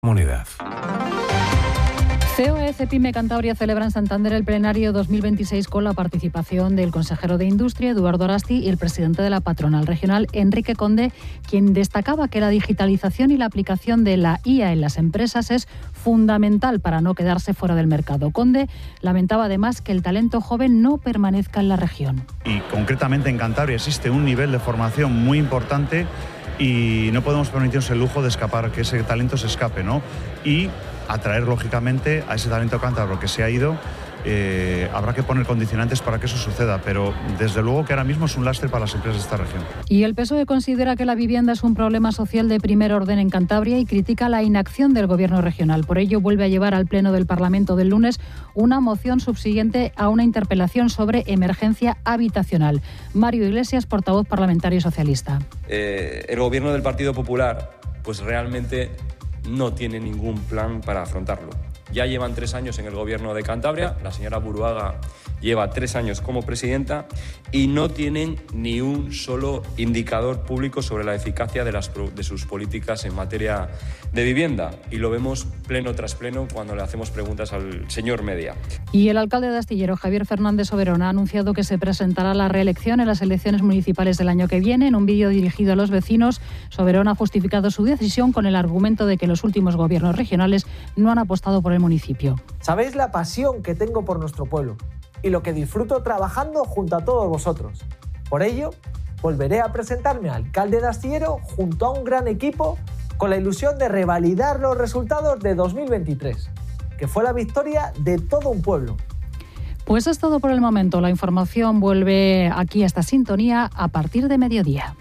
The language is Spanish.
comunidad. COE, Cepime Cantabria celebra en Santander el plenario 2026 con la participación del consejero de Industria, Eduardo Arasti, y el presidente de la patronal regional, Enrique Conde, quien destacaba que la digitalización y la aplicación de la IA en las empresas es fundamental para no quedarse fuera del mercado. Conde lamentaba además que el talento joven no permanezca en la región. Y concretamente en Cantabria existe un nivel de formación muy importante y no podemos permitirnos el lujo de escapar, que ese talento se escape, ¿no? Y atraer lógicamente a ese talento cántabro que se ha ido. Habrá que poner condicionantes para que eso suceda, pero desde luego que ahora mismo es un lastre para las empresas de esta región. Y el PSOE considera que la vivienda es un problema social de primer orden en Cantabria y critica la inacción del Gobierno regional. Por ello, vuelve a llevar al Pleno del Parlamento del lunes una moción subsiguiente a una interpelación sobre emergencia habitacional. Mario Iglesias, portavoz parlamentario socialista. El Gobierno del Partido Popular, pues realmente no tiene ningún plan para afrontarlo. Ya llevan 3 años en el Gobierno de Cantabria, la señora Buruaga lleva 3 años como presidenta y no tienen ni un solo indicador público sobre la eficacia de sus políticas en materia de vivienda. Y lo vemos pleno tras pleno cuando le hacemos preguntas al señor Media. Y el alcalde de Astillero, Javier Fernández Soberón, ha anunciado que se presentará a la reelección en las elecciones municipales del año que viene. En un vídeo dirigido a los vecinos, Soberón ha justificado su decisión con el argumento de que los últimos gobiernos regionales no han apostado por el municipio. Sabéis la pasión que tengo por nuestro pueblo y lo que disfruto trabajando junto a todos vosotros. Por ello, volveré a presentarme a alcalde de Astillero junto a un gran equipo con la ilusión de revalidar los resultados de 2023, que fue la victoria de todo un pueblo. Pues es todo por el momento. La información vuelve aquí a esta sintonía a partir de mediodía.